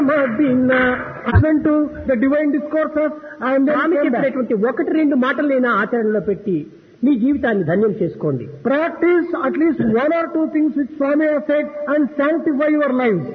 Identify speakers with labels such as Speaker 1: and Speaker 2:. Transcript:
Speaker 1: Listen to the divine discourses and then
Speaker 2: Swamy
Speaker 1: came back.
Speaker 2: చెప్పినటువంటి ఒకటి రెండు మాటలైనా ఆచరణలో పెట్టి మీ జీవితాన్ని ధన్యం చేసుకోండి.
Speaker 1: Practice at least one or two things which Swami has said and sanctify your lives.